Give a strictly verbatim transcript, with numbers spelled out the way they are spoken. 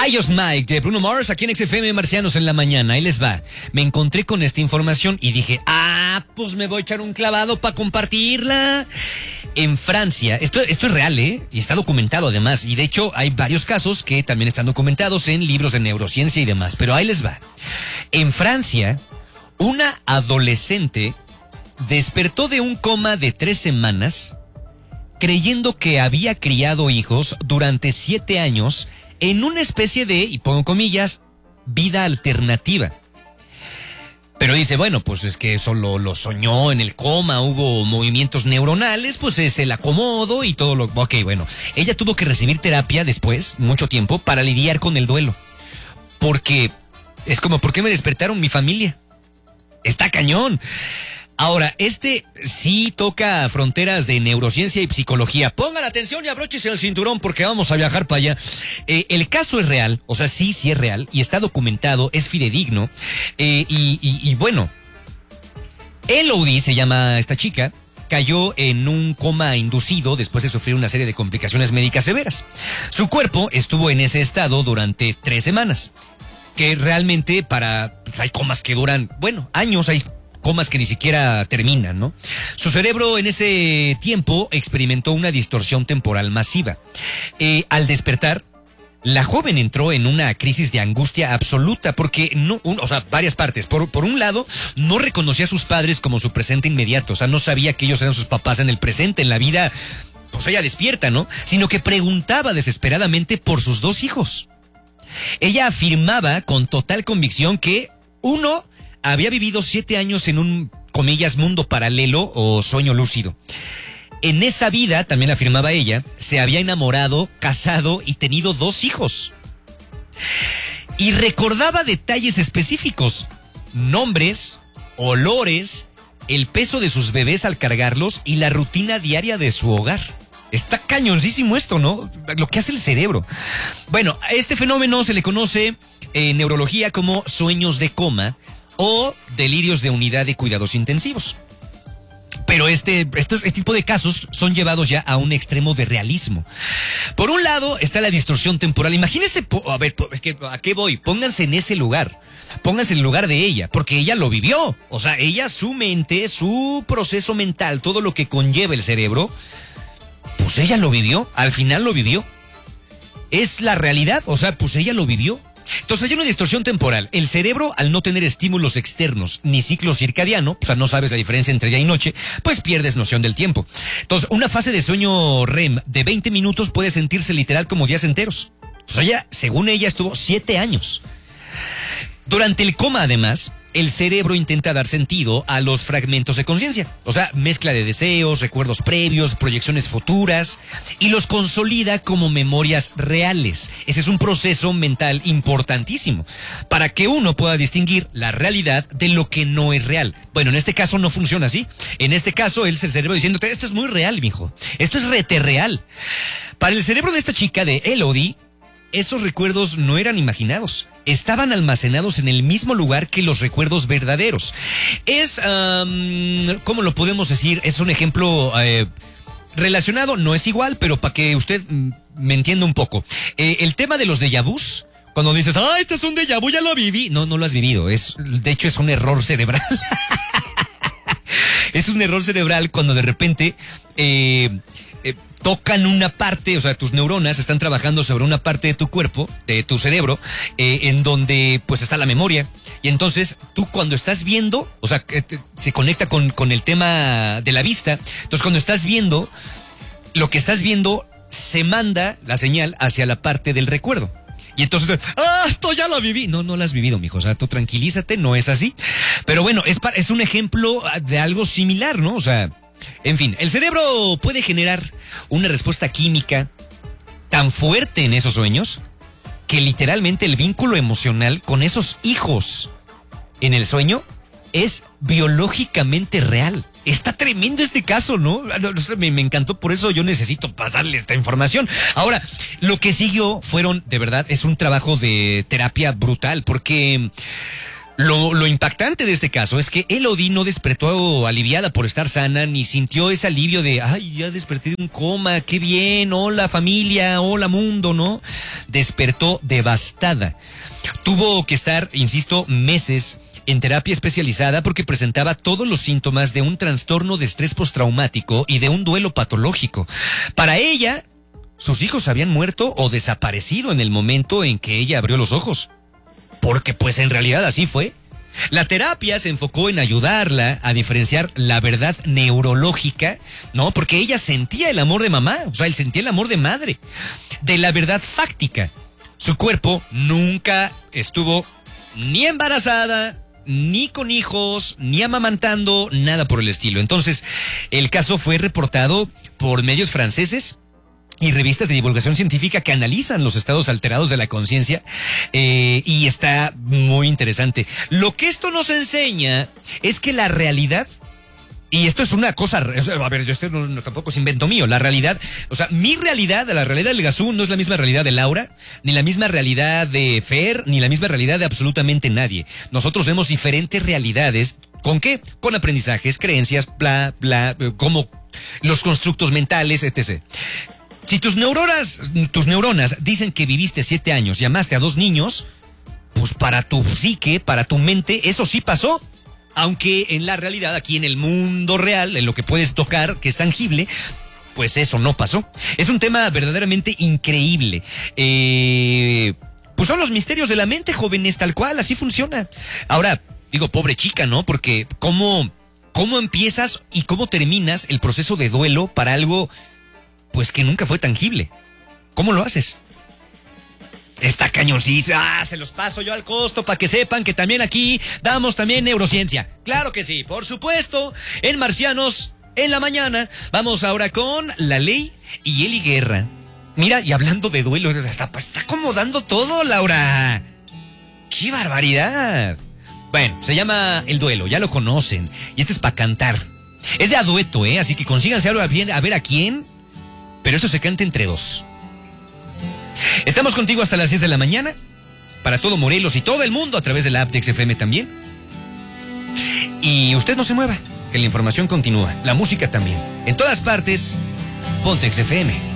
iOS Mike de Bruno Mars aquí en X F M Marcianos en la mañana. Ahí les va. Me encontré con esta información y dije, ah, pues me voy a echar un clavado para compartirla. En Francia, esto, esto es real, ¿eh? Y está documentado además. Y de hecho hay varios casos que también están documentados en libros de neurociencia y demás. Pero ahí les va. En Francia, una adolescente despertó de un coma de tres semanas creyendo que había criado hijos durante siete años en una especie de, y pongo comillas, vida alternativa. Pero dice, bueno, pues es que eso lo, lo soñó en el coma, hubo movimientos neuronales, pues es el acomodo y todo lo... Ok, bueno, ella tuvo que recibir terapia después, mucho tiempo, para lidiar con el duelo. Porque es como, ¿por qué me despertaron mi familia? Está cañón. Ahora, este sí toca fronteras de neurociencia y psicología. Pongan atención y abróchese el cinturón porque vamos a viajar para allá. Eh, el caso es real, o sea, sí, sí es real y está documentado, es fidedigno. Eh, y, y, y bueno, Elodie se llama esta chica, cayó en un coma inducido después de sufrir una serie de complicaciones médicas severas. Su cuerpo estuvo en ese estado durante tres semanas, que realmente para, pues hay comas que duran, bueno, años, hay comas que ni siquiera terminan, ¿no? Su cerebro en ese tiempo experimentó una distorsión temporal masiva. Eh, al despertar, la joven entró en una crisis de angustia absoluta porque, no, un, o sea, varias partes. Por, por un lado, no reconocía a sus padres como su presente inmediato, o sea, no sabía que ellos eran sus papás en el presente, en la vida, pues ella despierta, ¿no? Sino que preguntaba desesperadamente por sus dos hijos. Ella afirmaba con total convicción que uno había vivido siete años en un, comillas, mundo paralelo o sueño lúcido. En esa vida, también afirmaba ella, se había enamorado, casado y tenido dos hijos. Y recordaba detalles específicos, nombres, olores, el peso de sus bebés al cargarlos y la rutina diaria de su hogar. Está cañoncísimo esto, ¿no? Lo que hace el cerebro. Bueno, a este fenómeno se le conoce en neurología como sueños de coma o delirios de unidad de cuidados intensivos. Pero este, estos, este tipo de casos son llevados ya a un extremo de realismo. Por un lado está la distorsión temporal. Imagínense, a ver, es que, ¿a qué voy? Pónganse en ese lugar. Pónganse en el lugar de ella, porque ella lo vivió. O sea, ella, su mente, su proceso mental, todo lo que conlleva el cerebro, pues ella lo vivió, al final lo vivió. Es la realidad, o sea, pues ella lo vivió. Entonces hay una distorsión temporal. El cerebro, al no tener estímulos externos ni ciclo circadiano, o sea, no sabes la diferencia entre día y noche, pues pierdes noción del tiempo. Entonces, una fase de sueño R E M de veinte minutos puede sentirse literal como días enteros. Entonces ella, según ella, estuvo siete años. Durante el coma, además, el cerebro intenta dar sentido a los fragmentos de conciencia. O sea, mezcla de deseos, recuerdos previos, proyecciones futuras, y los consolida como memorias reales. Ese es un proceso mental importantísimo para que uno pueda distinguir la realidad de lo que no es real. Bueno, en este caso no funciona así. En este caso es el cerebro diciéndote, esto es muy real, mijo. Esto es rete real. Para el cerebro de esta chica, de Elodie, esos recuerdos no eran imaginados. Estaban almacenados en el mismo lugar que los recuerdos verdaderos. Es, um, ¿cómo lo podemos decir? Es un ejemplo eh, relacionado, no es igual, pero para que usted mm, me entienda un poco. Eh, el tema de los déjà vus, cuando dices, ah, este es un déjà vu, ya lo viví. No, no lo has vivido. Es, de hecho, es un error cerebral. Es un error cerebral cuando de repente... Eh, tocan una parte, o sea, tus neuronas están trabajando sobre una parte de tu cuerpo, de tu cerebro, eh, en donde pues está la memoria. Y entonces tú cuando estás viendo, o sea, eh, se conecta con, con el tema de la vista. Entonces cuando estás viendo, lo que estás viendo se manda la señal hacia la parte del recuerdo. Y entonces, ¡ah, esto ya lo viví! No, no lo has vivido, mijo. O sea, tú tranquilízate, no es así. Pero bueno, es, es un ejemplo de algo similar, ¿no? O sea... En fin, el cerebro puede generar una respuesta química tan fuerte en esos sueños que literalmente el vínculo emocional con esos hijos en el sueño es biológicamente real. Está tremendo este caso, ¿no? Me, me encantó, por eso yo necesito pasarle esta información. Ahora, lo que siguió fueron, de verdad, es un trabajo de terapia brutal, porque... Lo, lo impactante de este caso es que Elodie no despertó aliviada por estar sana, ni sintió ese alivio de, ay, ya desperté de un coma, qué bien, hola familia, hola mundo, ¿no? Despertó devastada. Tuvo que estar, insisto, meses en terapia especializada porque presentaba todos los síntomas de un trastorno de estrés postraumático y de un duelo patológico. Para ella, sus hijos habían muerto o desaparecido en el momento en que ella abrió los ojos. Porque pues en realidad así fue. La terapia se enfocó en ayudarla a diferenciar la verdad neurológica, ¿no? Porque ella sentía el amor de mamá, o sea, él sentía el amor de madre, de la verdad fáctica. Su cuerpo nunca estuvo ni embarazada, ni con hijos, ni amamantando, nada por el estilo. Entonces, el caso fue reportado por medios franceses y revistas de divulgación científica que analizan los estados alterados de la conciencia, eh, y está muy interesante. Lo que esto nos enseña es que la realidad, y esto es una cosa, a ver, esto no, no, tampoco es invento mío, la realidad, o sea, mi realidad, la realidad del Gazú no es la misma realidad de Laura, ni la misma realidad de Fer, ni la misma realidad de absolutamente nadie. Nosotros vemos diferentes realidades. ¿Con qué? Con aprendizajes, creencias, bla, bla, como los constructos mentales, etcétera. Si tus neuronas, tus neuronas dicen que viviste siete años y amaste a dos niños, pues para tu psique, para tu mente, eso sí pasó. Aunque en la realidad, aquí en el mundo real, en lo que puedes tocar, que es tangible, pues eso no pasó. Es un tema verdaderamente increíble. Eh, pues son los misterios de la mente, jóvenes, tal cual, así funciona. Ahora, digo, pobre chica, ¿no? Porque ¿cómo, cómo empiezas y cómo terminas el proceso de duelo para algo pues que nunca fue tangible? ¿Cómo lo haces? Está cañoncísima. Ah, se los paso yo al costo para que sepan que también aquí damos también neurociencia. Claro que sí, por supuesto. En Marcianos, en la mañana. Vamos ahora con La Ley y Eli Guerra. Mira, y hablando de duelo, está, está acomodando todo, Laura. ¡Qué barbaridad! Bueno, se llama El Duelo, ya lo conocen. Y este es para cantar. Es de a dueto, ¿eh? Así que consíganse ahora bien a ver a quién. Pero esto se canta entre dos. Estamos contigo hasta las diez de la mañana. Para todo Morelos y todo el mundo a través de la app de X F M también. Y usted no se mueva, que la información continúa. La música también. En todas partes, ponte X F M.